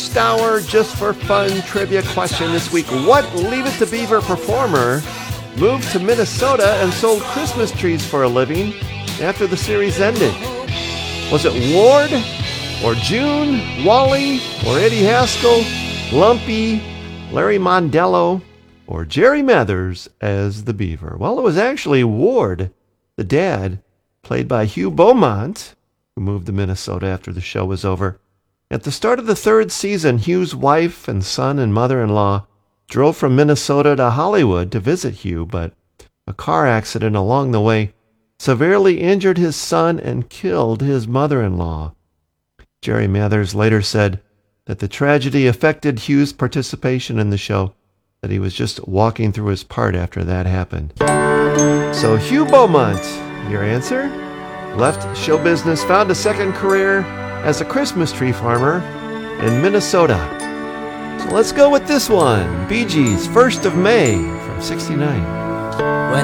first hour just for fun trivia question this week. What Leave It to Beaver performer moved to Minnesota and sold Christmas trees for a living after the series ended? Was it Ward, or June, Wally, or Eddie Haskell, Lumpy, Larry Mondello, or Jerry Mathers as the Beaver? Well, it was actually Ward, the dad, played by Hugh Beaumont, who moved to Minnesota after the show was over. At the start of the third season, Hugh's wife and son and mother-in-law drove from Minnesota to Hollywood to visit Hugh, but a car accident along the way severely injured his son and killed his mother-in-law. Jerry Mathers later said that the tragedy affected Hugh's participation in the show, that he was just walking through his part after that happened. So Hugh Beaumont, your answer? Left show business, found a second career as a Christmas tree farmer in Minnesota. So let's go with this one. Bee Gees, 1st of May from '69.